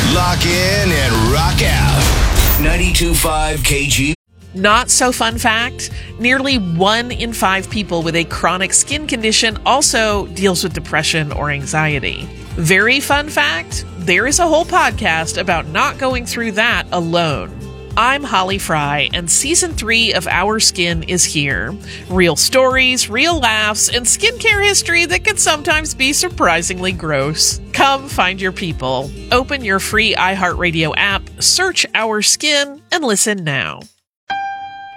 Lock in and rock out. 92.5 KG. Not so fun fact, nearly 1 in 5 people with a chronic skin condition also deals with depression or anxiety. Very fun fact, there is a whole podcast about not going through that alone. I'm Holly Fry, and Season 3 of Our Skin is here. Real stories, real laughs, and skincare history that can sometimes be surprisingly gross. Come find your people. Open your free iHeartRadio app, search Our Skin, and listen now.